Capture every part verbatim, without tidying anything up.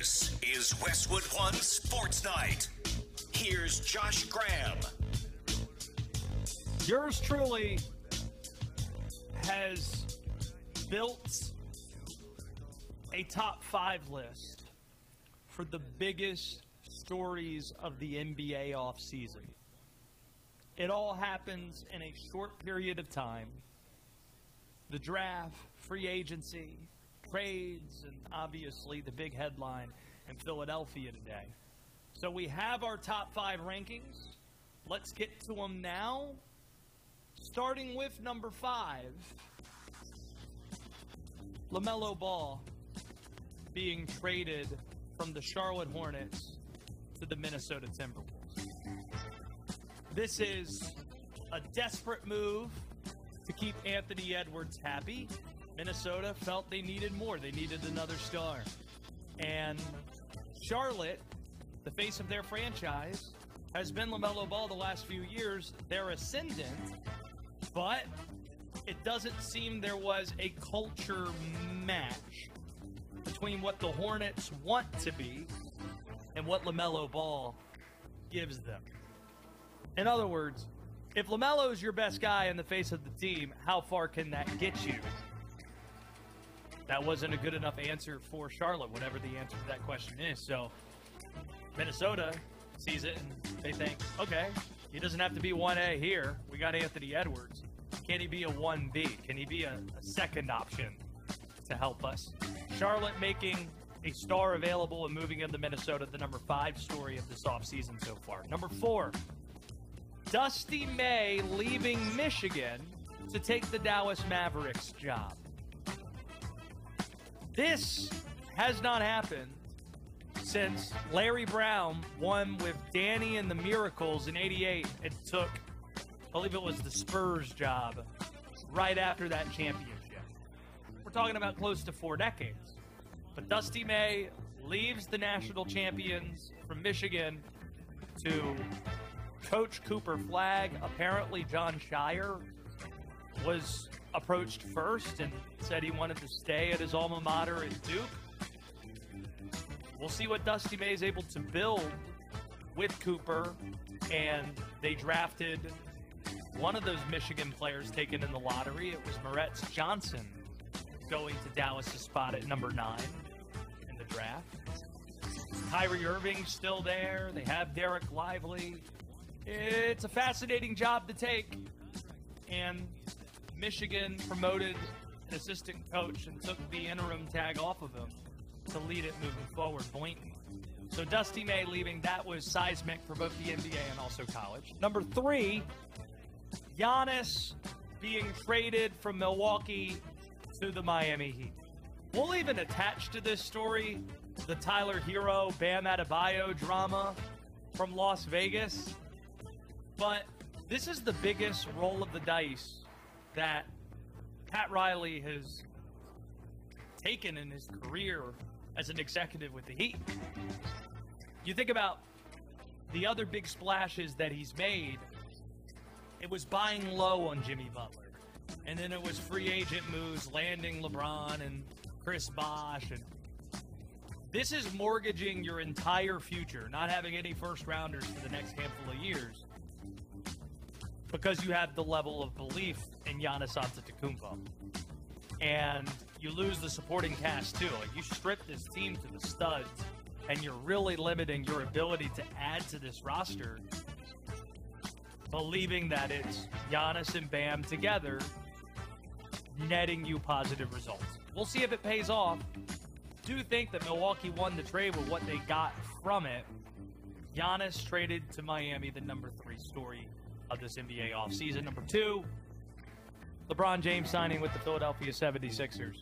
This is Westwood One Sports Night. Here's Josh Graham. Yours truly has built a top five list for the biggest stories of the N B A offseason. It all happens in a short period of time. The draft, free agency, trades, and obviously the big headline in Philadelphia today. So we have our top five rankings. Let's get to them now. Starting with number five, LaMelo Ball being traded from the Charlotte Hornets to the Minnesota Timberwolves. This is a desperate move to keep Anthony Edwards happy. Minnesota felt they needed more. They needed another star. And Charlotte, the face of their franchise, has been LaMelo Ball the last few years. They're ascendant, but it doesn't seem there was a culture match between what the Hornets want to be and what LaMelo Ball gives them. In other words, if LaMelo is your best guy in the face of the team, how far can that get you? That wasn't a good enough answer for Charlotte, whatever the answer to that question is. So Minnesota sees it and they think, okay, he doesn't have to be one A here. We got Anthony Edwards. Can he be a one B? Can he be a, a second option to help us? Charlotte making a star available and moving him to Minnesota, the number five story of this offseason so far. Number four, Dusty May leaving Michigan to take the Dallas Mavericks job. This has not happened since Larry Brown won with Danny and the Miracles in eighty-eight and took, I believe it was the Spurs job right after that championship. We're talking about close to four decades. But Dusty May leaves the national champions from Michigan to coach Cooper Flagg. Apparently John Shire was approached first and said he wanted to stay at his alma mater at Duke. We'll see what Dusty May is able to build with Cooper. And they drafted one of those Michigan players taken in the lottery. It was Moritz Johnson going to Dallas' spot at number nine in the draft. Kyrie Irving's still there. They have Derek Lively. It's a fascinating job to take. And Michigan promoted an assistant coach and took the interim tag off of him to lead it moving forward, Boynton. So Dusty May leaving, that was seismic for both the N B A and also college. Number three, Giannis being traded from Milwaukee to the Miami Heat. We'll even attach to this story the Tyler Hero, Bam Adebayo drama from Las Vegas. But this is the biggest roll of the dice that Pat Riley has taken in his career as an executive with the Heat. You think about the other big splashes that he's made, it was buying low on Jimmy Butler. And then it was free agent moves, landing LeBron and Chris Bosh. And this is mortgaging your entire future, not having any first rounders for the next handful of years, because you have the level of belief in Giannis Antetokounmpo. And you lose the supporting cast too. Like, you strip this team to the studs, and you're really limiting your ability to add to this roster, believing that it's Giannis and Bam together netting you positive results. We'll see if it pays off. Do think that Milwaukee won the trade with what they got from it. Giannis traded to Miami, the number three story of this N B A offseason. Number two, LeBron James signing with the Philadelphia seventy-sixers.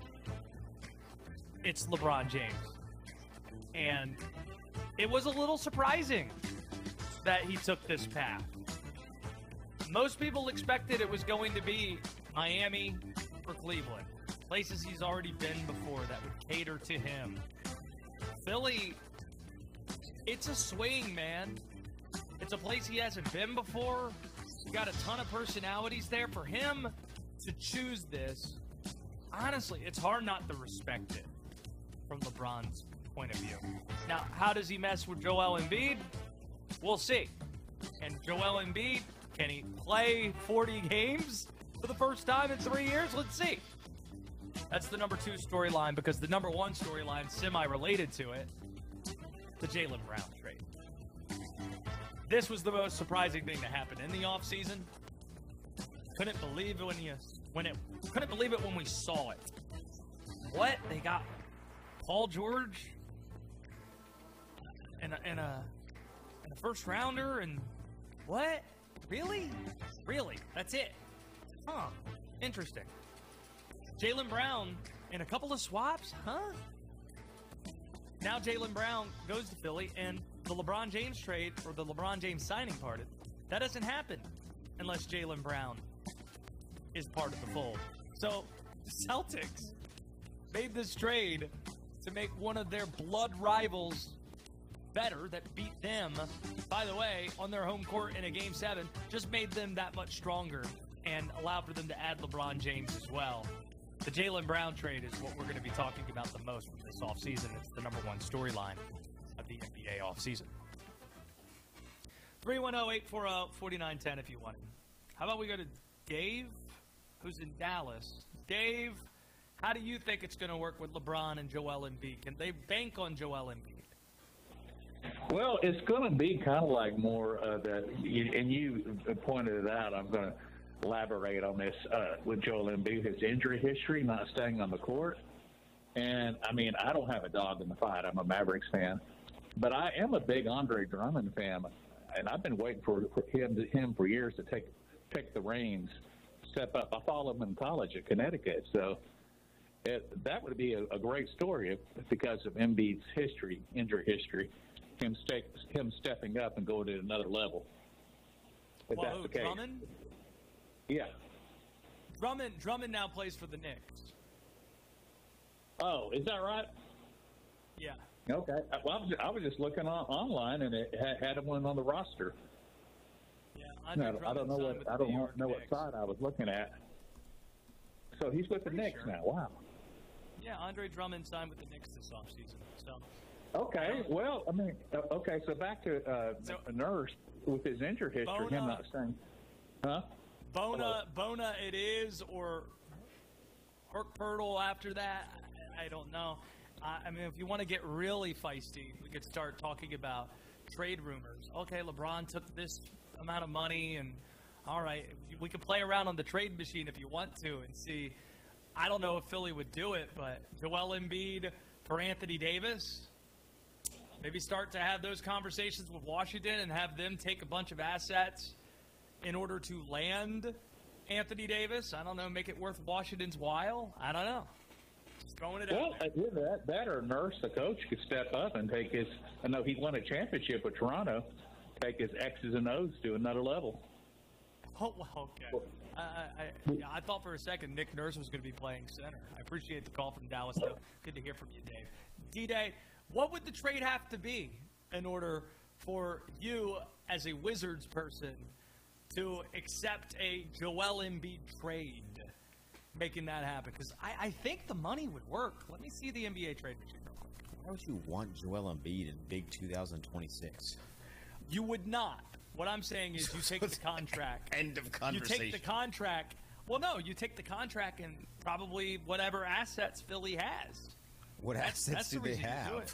It's LeBron James. And it was a little surprising that he took this path. Most people expected it was going to be Miami or Cleveland, places he's already been before that would cater to him. Philly, it's a swing, man. It's a place he hasn't been before. He's got a ton of personalities there. For him to choose this, honestly, it's hard not to respect it from LeBron's point point of view. Now, how does he mess with Joel Embiid? We'll see. And Joel Embiid, can he play forty games for the first time in three years? Let's see. That's the number two storyline, because the number one storyline, semi-related to it, the Jaylen Brown trade. This was the most surprising thing to happen in the offseason. Couldn't believe it when you when it couldn't believe it when we saw it. What? They got Paul George and a, and a, and a first rounder, and what? Really? Really? That's it? Huh. Interesting. Jaylen Brown and a couple of swaps? Huh? Now Jaylen Brown goes to Philly, and the LeBron James trade, or the LeBron James signing part, that doesn't happen unless Jaylen Brown is part of the fold. So the Celtics made this trade to make one of their blood rivals better, that beat them, by the way, on their home court in a game seven, just made them that much stronger and allowed for them to add LeBron James as well. The Jaylen Brown trade is what we're going to be talking about the most from this offseason. It's the number one storyline of the N B A offseason. three one zero, eight four zero, four nine one zero if you want it. How about we go to Dave, who's in Dallas. Dave, how do you think it's going to work with LeBron and Joel Embiid? Can they bank on Joel Embiid? Well, it's going to be kind of like more uh, that, and you pointed it out. I'm going to elaborate on this uh, with Joel Embiid, his injury history, not staying on the court. And, I mean, I don't have a dog in the fight. I'm a Mavericks fan. But I am a big Andre Drummond fan, and I've been waiting for, for him, him for years to take take the reins, step up. I followed him in college at Connecticut, so it, that would be a, a great story if, because of Embiid's history, injury history, him, stay, him stepping up and going to another level. If Whoa, that's the case. Drummond? Yeah. Drummond, Drummond now plays for the Knicks. Oh, is that right? Yeah. Okay. Well, I was, I was just looking on, online, and it had, had him one on the roster. Yeah, Andre No, I Drummond don't know signed what with the I don't New know, York know what Knicks. side I was looking at. So he's with the Pretty Knicks sure. now. Wow. Yeah, Andre Drummond signed with the Knicks this offseason. So, Okay. Well, I mean, uh, okay. So back to uh, So- Nurse with his injury history, Bona- him not staying. Huh? Bona, Bona it is, or Herkpurtle after that, I, I don't know. I, I mean, if you want to get really feisty, we could start talking about trade rumors. Okay, LeBron took this amount of money, and all right, we could play around on the trade machine if you want to and see. I don't know if Philly would do it, but Joel Embiid for Anthony Davis, maybe start to have those conversations with Washington and have them take a bunch of assets in order to land Anthony Davis. I don't know, make it worth Washington's while. I don't know. Just throwing it Well, out there. I did that. That or Nurse, the coach, could step up and take his. I know he won a championship with Toronto. Take his X's and O's to another level. Oh, well, okay. I, I, yeah, I thought for a second Nick Nurse was going to be playing center. I appreciate the call from Dallas, though. Good to hear from you, Dave. D-Day, what would the trade have to be in order for you, as a Wizards person, to accept a Joel Embiid trade, making that happen? Because I, I think the money would work. Let me see the N B A trade machine real quick. Why would you want Joel Embiid in big two thousand twenty-six? You would not. What I'm saying is you take the contract. End of You conversation. take the contract. Well, no, you take the contract and probably whatever assets Philly has. What That's, assets that's do the they reason you do have? it.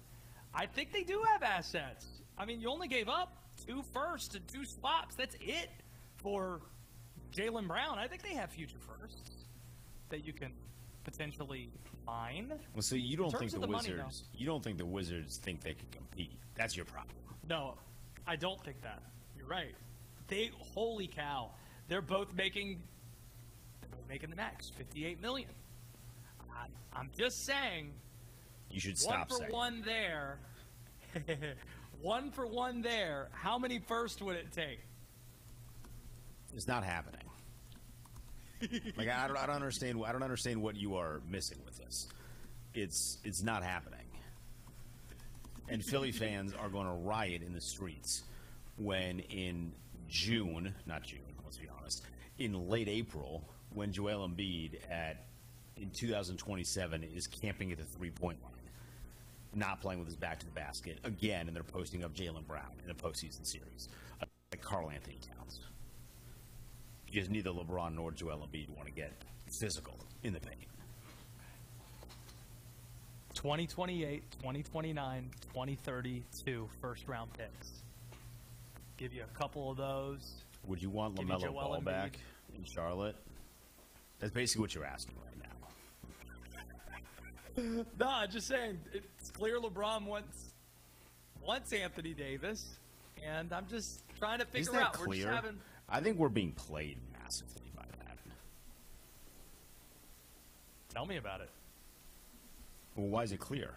I think they do have assets. I mean, you only gave up two firsts and two swaps. That's it for Jaylen Brown. I think they have future firsts that you can potentially mine. Well, so you don't In think terms the of the money, Wizards? You don't think the Wizards think they can compete? That's your problem. No, I don't think that. You're right. They holy cow. They're both making they're both making the max, fifty-eight million. I, I'm just saying You should one stop for saying. one there. One for one there. How many firsts would it take? It's not happening. Like I don't, I don't understand. I don't understand what you are missing with this. It's it's not happening. And Philly fans are going to riot in the streets when in June, not June, let's be honest, in late April, when Joel Embiid at in two thousand twenty-seven is camping at the three-point line. not playing with his back to the basket again, and they're posting up Jaylen Brown in a postseason series, uh, like Karl Anthony Towns. Because neither LeBron nor Joel Embiid want to get physical in the paint. twenty twenty-eight, twenty twenty-nine, twenty thirty-two first-round picks. Give you a couple of those. Would you want Give you LaMelo Joel Ball Embiid. back in Charlotte? That's basically what you're asking right now. No, just saying. It's clear LeBron wants wants Anthony Davis, and I'm just trying to figure Is that out. We're clear? just having. I think we're being played massively by that. Tell me about it. Well, why is it clear?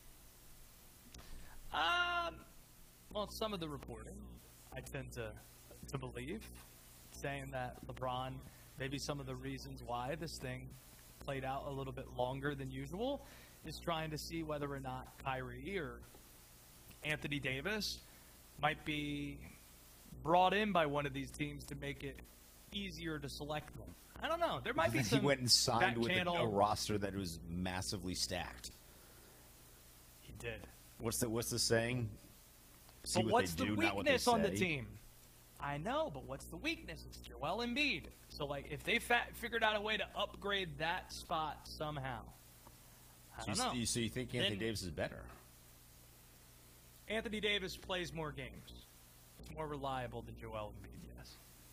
Um, well, some of the reporting I tend to to believe, saying that LeBron, maybe some of the reasons why this thing played out a little bit longer than usual, is trying to see whether or not Kyrie or Anthony Davis might be brought in by one of these teams to make it easier to select them. I don't know. There might be He some went and signed back with a, channel. a roster that was massively stacked. He did. What's the what's the saying? See But what what's they the do, not what they weakness on the say. team? I know, but what's the weakness? It's Joel Embiid. So, like, if they fa- figured out a way to upgrade that spot somehow, I So don't you, know. you- so you think Anthony Then- Davis is better? Anthony Davis plays more games. It's more reliable than Joel Embiid. Yes.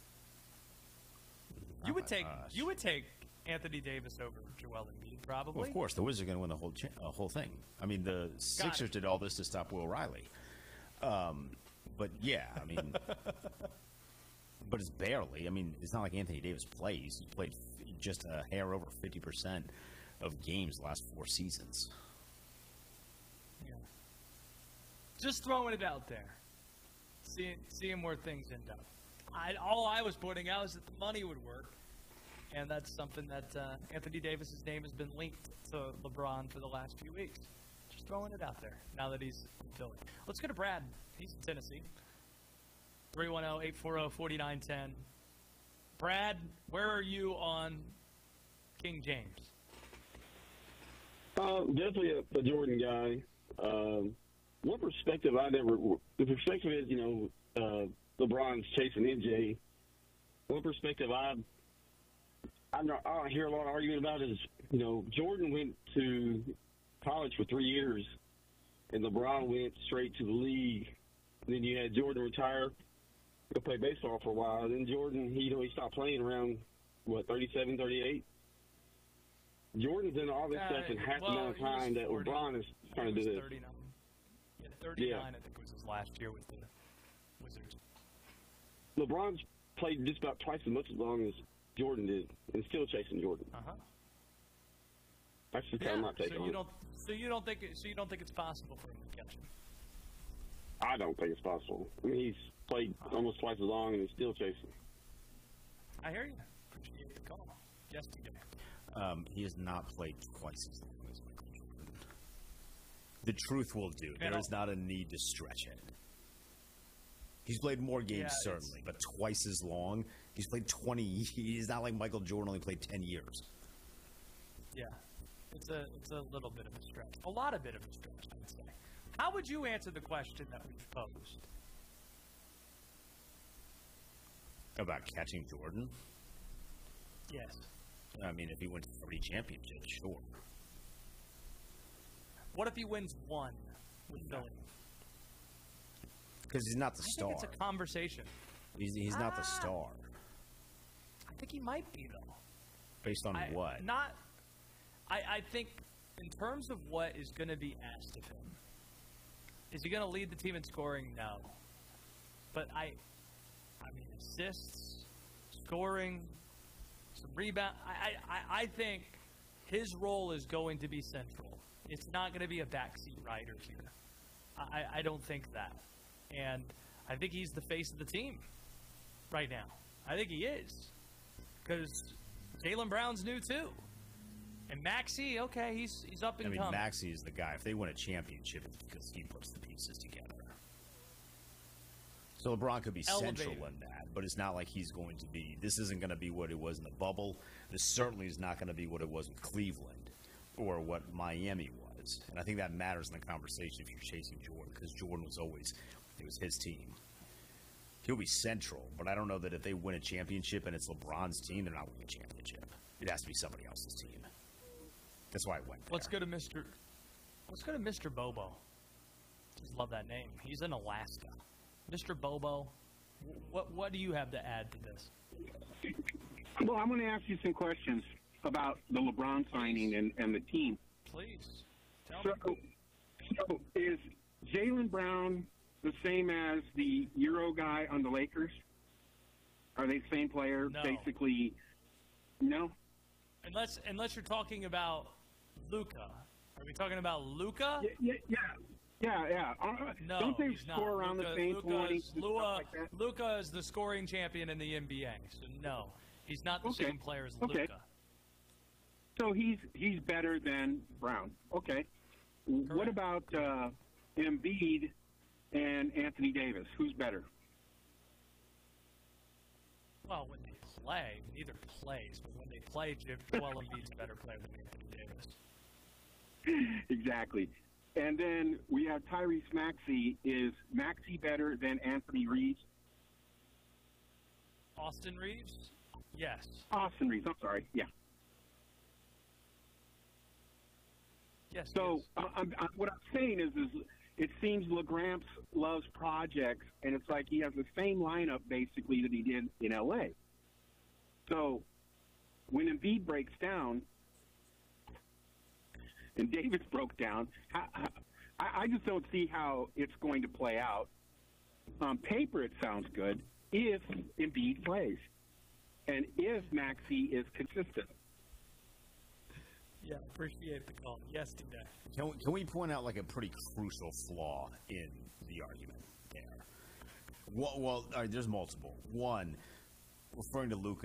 You would my take gosh. you would take Anthony Davis over Joel Embiid, probably. Well, of course, the Wizards are going to win the whole cha- uh, whole thing. I mean, the Sixers it. did all this to stop Will Riley. Um, but yeah, I mean, but it's barely. I mean, it's not like Anthony Davis plays. He played f- just a hair over fifty percent of games the last four seasons. Yeah. Just throwing it out there, seeing seeing where things end up. I, all I was pointing out is that the money would work, and that's something that uh, Anthony Davis's name has been linked to LeBron for the last few weeks. Just throwing it out there now that he's in Philly. Let's go to Brad. He's in Tennessee. three one zero, eight four zero, four nine one zero. Brad, where are you on King James? Uh, definitely a, a Jordan guy. Um, one perspective I never, the perspective is, you know, uh, LeBron's chasing M J. One perspective I, I, know, I hear a lot of argument about is, you know, Jordan went to college for three years, and LeBron went straight to the league. And then you had Jordan retire, go play baseball for a while. And then Jordan, he, you know, he stopped playing around, what, thirty-seven, thirty-eight? Jordan's done all this Uh, stuff in half well, the amount of he was time that forty. LeBron is trying He to do was this. thirty-nine. Yeah, thirty-nine, Yeah. I think, was his last year with the Wizards. LeBron's played just about twice as much as long as Jordan did, and still chasing Jordan. Uh huh. That's just Yeah. kind of my take So on you it. don't. So you don't think. It, so you don't think it's possible for him to catch him? I don't think it's possible. I mean, he's played almost twice as long, and he's still chasing. I hear you. Appreciate the call. Yesterday. Um, he has not played twice as long as Michael Jordan. The truth will do. And There is I'll- not a need to stretch it. He's played more games, Yeah, it's- certainly, but twice as long. He's played twenty. He's not like Michael Jordan only played ten years. Yeah. It's a. It's a little bit of a stretch. A lot of bit of a stretch, I would say. How would you answer the question that we've posed? About catching Jordan? Yes. I mean, if he went to three championships, sure. What if he wins one with Philly? Because he's not the I star. think it's a conversation. He's, he's not the Ah. star. I think he might be though. Based on I, what? Not. I, I think in terms of what is going to be asked of him, is he going to lead the team in scoring? No. But I, I mean, assists, scoring, some rebound. I, I, I think his role is going to be central. It's not going to be a backseat rider here. I, I don't think that. And I think he's the face of the team right now. I think he is. Because Jaylen Brown's new too. And Maxey, okay, he's he's up and I mean, coming. Maxey is the guy. If they win a championship, it's because he puts the pieces together. So LeBron could be central Elevated. in that, but it's not like he's going to be. This isn't going to be what it was in the bubble. This certainly is not going to be what it was with Cleveland or what Miami was. was, and I think that matters in the conversation if you're chasing Jordan, because Jordan was always it was his team. He'll be central, but I don't know that if they win a championship and it's LeBron's team, they're not winning a championship. It has to be somebody else's team. That's why I went there. Let's go to Mister Let's go to Mister Bobo. Just love that name. He's in Alaska. Mister Bobo, what what do you have to add to this? Well, I'm going to ask you some questions about the LeBron signing and, and the team. Please. Tell So, me. so is Jaylen Brown the same as the Euro guy on the Lakers? Are they the same player? No. Basically, no? Unless unless you're talking about Luca. Are we talking about Luca? Yeah, yeah, yeah. Yeah, yeah. Uh, No, Don't they he's not. score around Luka, the same Luka twenty? is, and Lua, stuff like that? Luka is the scoring champion in the N B A. So no, he's not the Okay. same player as Okay. Luka. So he's he's better than Brown. Okay. What Correct. about uh, Embiid and Anthony Davis? Who's better? Well, when they play, neither plays, but when they play, Joel Embiid's a better player than Anthony Davis. Exactly. And then we have Tyrese Maxey. Is Maxey better than Anthony Reeves? Austin Reeves? Yes. Austin Reeves. I'm sorry. Yeah. Yes. So yes. I, I'm, I, what I'm saying is, is it seems LeGramps loves projects, and it's like he has the same lineup basically that he did in L A. So when Embiid breaks down and Davis broke down, I, I, I just don't see how it's going to play out. On paper, it sounds good if Embiid plays and if Maxey is consistent. Yeah, appreciate the call. Yes, today. Can we, can we point out like a pretty crucial flaw in the argument there? Well, well all right, there's multiple. One, referring to Luka